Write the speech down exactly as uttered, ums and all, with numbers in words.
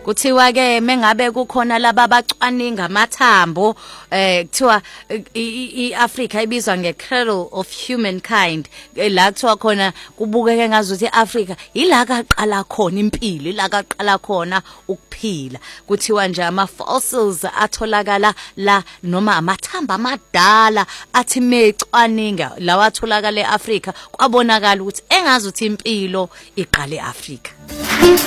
Kuthiwa ke mengabe kukhona laba abacwaninga amathambo eh kuthiwa iAfrica ibizwa nge-cradle of humankind la kuthiwa khona kubukeke ngazuthi iAfrica ila kaqala khona impilo ila kaqala khona ukuphila kuthiwa nje ama fossils atholakala la noma amathamba amadala athi mecwaninga lawa atholakala eAfrica kwabonakala ukuthi engazuthi impilo iqale eAfrica.